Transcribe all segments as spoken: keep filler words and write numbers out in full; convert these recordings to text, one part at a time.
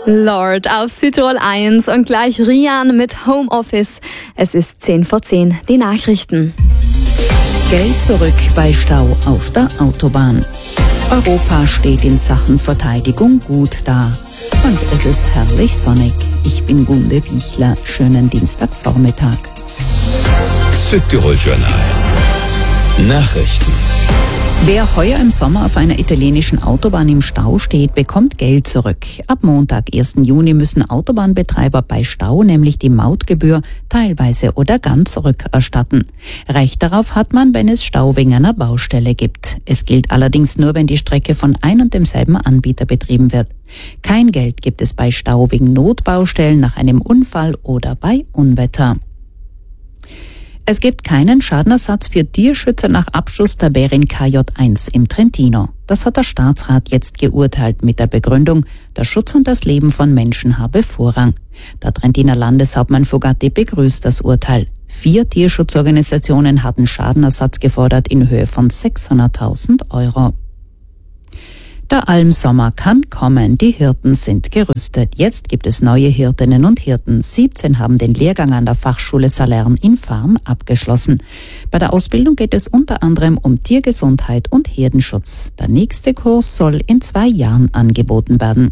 Lord auf Südtirol eins und gleich Rian mit Homeoffice. Es ist zehn vor zehn, die Nachrichten. Geld zurück bei Stau auf der Autobahn. Europa steht in Sachen Verteidigung gut da. Und es ist herrlich sonnig. Ich bin Gunde Wichler. Schönen Dienstagvormittag. Südtirol Journal. Nachrichten. Wer heuer im Sommer auf einer italienischen Autobahn im Stau steht, bekommt Geld zurück. Ab Montag, ersten Juni, müssen Autobahnbetreiber bei Stau nämlich die Mautgebühr teilweise oder ganz zurückerstatten. Recht darauf hat man, wenn es Stau wegen einer Baustelle gibt. Es gilt allerdings nur, wenn die Strecke von ein und demselben Anbieter betrieben wird. Kein Geld gibt es bei Stau wegen Notbaustellen, nach einem Unfall oder bei Unwetter. Es gibt keinen Schadenersatz für Tierschützer nach Abschuss der Bärin K J eins im Trentino. Das hat der Staatsrat jetzt geurteilt mit der Begründung, der Schutz und das Leben von Menschen habe Vorrang. Der Trentiner Landeshauptmann Fogatti begrüßt das Urteil. Vier Tierschutzorganisationen hatten Schadenersatz gefordert in Höhe von sechshunderttausend Euro. Der Almsommer kann kommen, die Hirten sind gerüstet. Jetzt gibt es neue Hirtinnen und Hirten. siebzehn haben den Lehrgang an der Fachschule Salern in Farn abgeschlossen. Bei der Ausbildung geht es unter anderem um Tiergesundheit und Herdenschutz. Der nächste Kurs soll in zwei Jahren angeboten werden.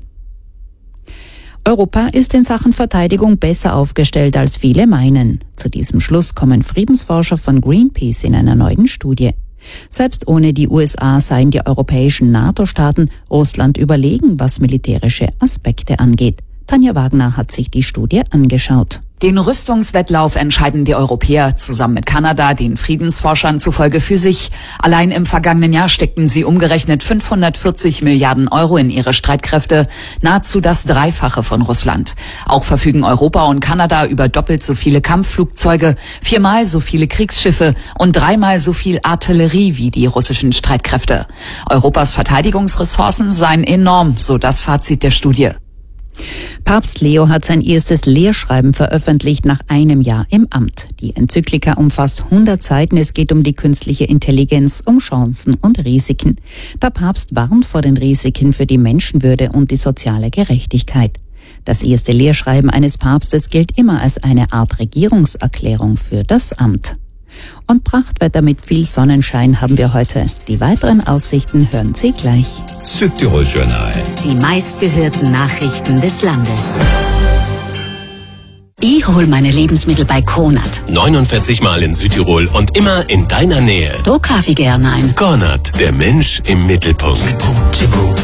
Europa ist in Sachen Verteidigung besser aufgestellt, als viele meinen. Zu diesem Schluss kommen Friedensforscher von Greenpeace in einer neuen Studie. Selbst ohne die U S A seien die europäischen NATO-Staaten Russland überlegen, was militärische Aspekte angeht. Tanja Wagner hat sich die Studie angeschaut. Den Rüstungswettlauf entscheiden die Europäer zusammen mit Kanada, den Friedensforschern zufolge für sich. Allein im vergangenen Jahr steckten sie umgerechnet fünfhundertvierzig Milliarden Euro in ihre Streitkräfte, nahezu das Dreifache von Russland. Auch verfügen Europa und Kanada über doppelt so viele Kampfflugzeuge, viermal so viele Kriegsschiffe und dreimal so viel Artillerie wie die russischen Streitkräfte. Europas Verteidigungsressourcen seien enorm, so das Fazit der Studie. Papst Leo hat sein erstes Lehrschreiben veröffentlicht nach einem Jahr im Amt. Die Enzyklika umfasst hundert Seiten. Es geht um die künstliche Intelligenz, um Chancen und Risiken. Der Papst warnt vor den Risiken für die Menschenwürde und die soziale Gerechtigkeit. Das erste Lehrschreiben eines Papstes gilt immer als eine Art Regierungserklärung für das Amt. Und Prachtwetter mit viel Sonnenschein haben wir heute. Die weiteren Aussichten hören Sie gleich. Südtirol Journal. Die meistgehörten Nachrichten des Landes. Ich hol meine Lebensmittel bei Konrad. neunundvierzig Mal in Südtirol und immer in deiner Nähe. Da kaufe ich gerne ein. Konrad, der Mensch im Mittelpunkt.